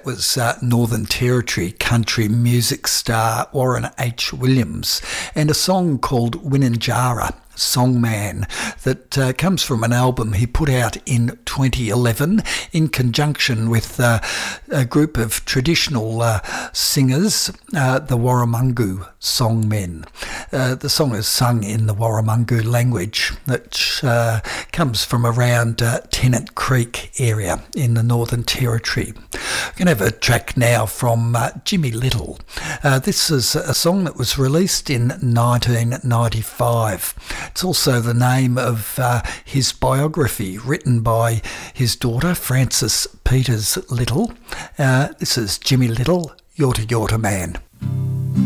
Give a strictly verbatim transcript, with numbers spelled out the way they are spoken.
was uh, Northern Territory country music star Warren H. Williams, and a song called Winninjara, Songman, that uh, comes from an album he put out in twenty eleven in conjunction with uh, a group of traditional uh, singers, uh, the Warramungu Songmen. Uh, the song is sung in the Warramungu language, which uh, comes from around uh, Tennant Creek area in the Northern Territory. We're going to have a track now from uh, Jimmy Little. Uh, this is a song that was released in nineteen ninety-five. It's also the name of uh, his biography written by his daughter, Frances Peters Little. Uh, this is Jimmy Little, Yorta Yorta Man.